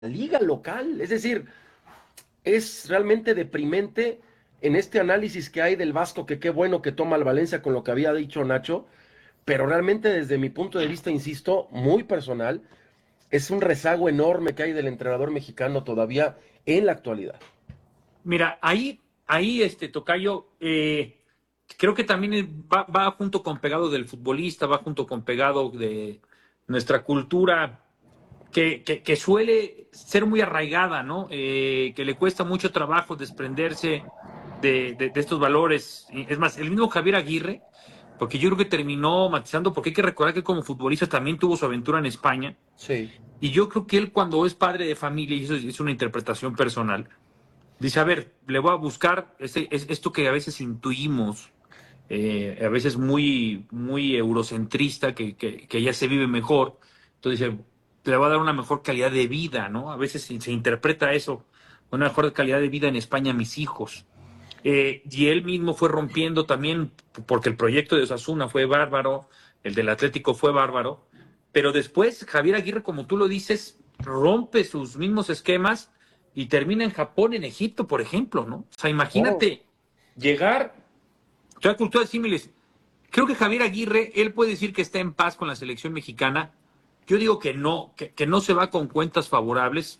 liga local. Es decir, es realmente deprimente en este análisis que hay del Vasco, que qué bueno que toma el Valencia con lo que había dicho Nacho, pero realmente desde mi punto de vista, insisto, muy personal, es un rezago enorme que hay del entrenador mexicano todavía en la actualidad. Mira, ahí Tocayo, creo que también va junto con pegado del futbolista, va junto con pegado de nuestra cultura, que suele ser muy arraigada, ¿no? Que le cuesta mucho trabajo desprenderse de estos valores. Es más, el mismo Javier Aguirre, porque yo creo que terminó matizando, porque hay que recordar que como futbolista también tuvo su aventura en España, Sí. y yo creo que él cuando es padre de familia, y eso es una interpretación personal, dice, a ver, le voy a buscar esto que a veces intuimos, a veces muy eurocentrista, que ya se vive mejor. Entonces dice, le va a dar una mejor calidad de vida, ¿no? A veces se interpreta eso, una mejor calidad de vida en España a mis hijos. Y él mismo fue rompiendo también, porque el proyecto de Osasuna fue bárbaro, el del Atlético fue bárbaro, pero después Javier Aguirre, como tú lo dices, rompe sus mismos esquemas y termina en Japón, en Egipto, por ejemplo, ¿no? O sea, Claro. imagínate llegar, ya cultura de símiles. Creo que Javier Aguirre, él puede decir que está en paz con la selección mexicana. Yo digo que no, que no se va con cuentas favorables,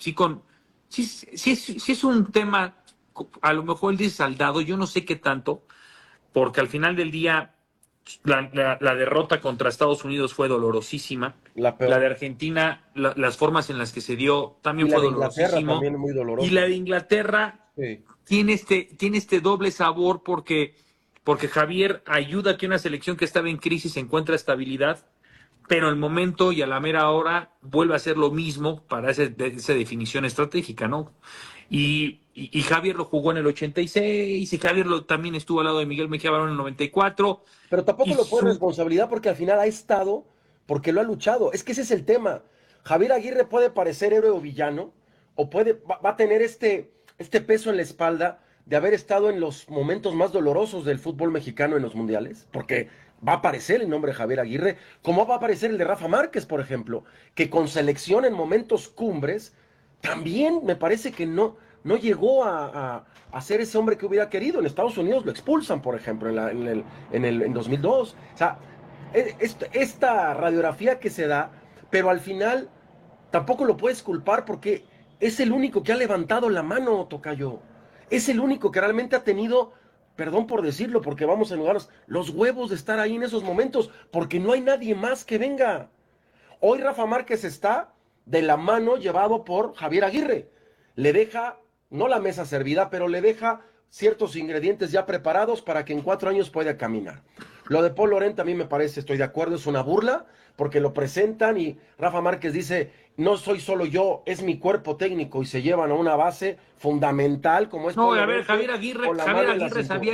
sí es un tema, a lo mejor él dice saldado, yo no sé qué tanto, porque al final del día la derrota contra Estados Unidos fue dolorosísima. La La de peor. Argentina, las formas en las que se dio, Y también la fue de Inglaterra dolorosísimo. también muy Y la dolorosa. de Inglaterra Sí. tiene este doble sabor porque Javier ayuda a que una selección que estaba en crisis encuentre estabilidad, pero el momento y a la mera hora vuelve a hacer lo mismo para esa definición estratégica, ¿no? Y Javier lo jugó en el 86, y Javier también estuvo al lado de Miguel Mejía Barón en el 94, Pero y tampoco lo puede su... responsabilidad porque al final ha estado, porque lo ha luchado. Es que ese es el tema. Javier Aguirre puede parecer héroe o villano, o va a tener este peso en la espalda de haber estado en los momentos más dolorosos del fútbol mexicano en los mundiales, porque va a aparecer el nombre de Javier Aguirre, como va a aparecer el de Rafa Márquez, por ejemplo, que con selección en momentos cumbres, también me parece que no llegó a ser ese hombre que hubiera querido. En Estados Unidos lo expulsan, por ejemplo, en 2002. O sea, esta radiografía que se da, pero al final tampoco lo puedes culpar porque es el único que ha levantado la mano, Tocayo. Es el único que realmente ha tenido, perdón por decirlo, porque vamos a ennudarnos, los huevos de estar ahí en esos momentos, porque no hay nadie más que venga. Hoy Rafa Márquez está de la mano llevado por Javier Aguirre. Le deja, no la mesa servida, pero le deja ciertos ingredientes ya preparados para que en 4 años pueda caminar. Lo de Paul Lorent a mí me parece, estoy de acuerdo, es una burla, porque lo presentan y Rafa Márquez dice, no soy solo yo, es mi cuerpo técnico y se llevan a una base fundamental como es No, Paul a ver, Lorente con la Javier mano en la Aguirre cintura. sabía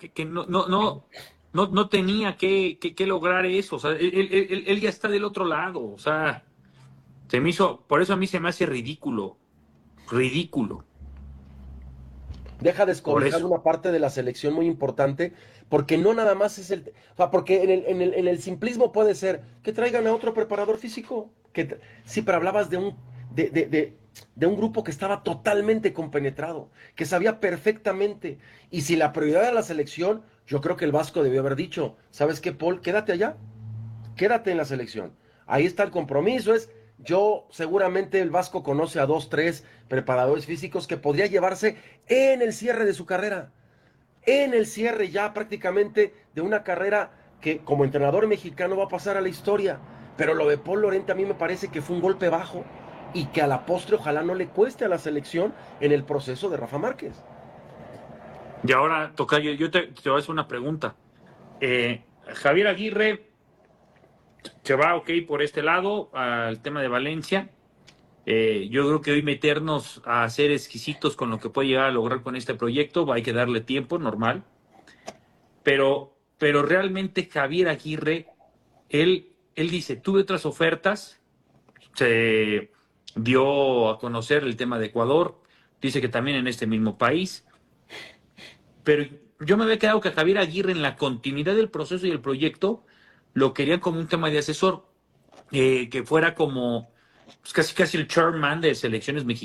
que no tenía que lograr eso. O sea, él ya está del otro lado. O sea, por eso a mí se me hace ridículo, ridículo. Deja Por descobijar eso. una parte de la selección muy importante, porque no nada más es el, o sea, porque en el simplismo puede ser que traigan a otro preparador físico, sí, pero hablabas de, de, de, de un grupo que estaba totalmente compenetrado, que sabía perfectamente, y si la prioridad era la selección, yo creo que el Vasco debió haber dicho, ¿sabes qué, Paul? Quédate allá, quédate en la selección. Ahí está el compromiso, yo seguramente el Vasco conoce a dos, tres preparadores físicos que podría llevarse en el cierre de su carrera, en el cierre ya prácticamente de una carrera que como entrenador mexicano va a pasar a la historia. Pero lo de Paul Lorente a mí me parece que fue un golpe bajo y que a la postre ojalá no le cueste a la selección en el proceso de Rafa Márquez. Y ahora, Tocayo, te voy a hacer una pregunta. Javier Aguirre se va, ok, por este lado, al tema de Valencia. Yo creo que hoy meternos a ser exquisitos con lo que puede llegar a lograr con este proyecto, hay que darle tiempo, normal. Pero realmente Javier Aguirre, él dice, tuve otras ofertas, se dio a conocer el tema de Ecuador, dice que también en este mismo país, pero yo me había quedado que Javier Aguirre en la continuidad del proceso y el proyecto lo querían como un tema de asesor, que fuera como pues casi casi el chairman de selecciones mexicanas.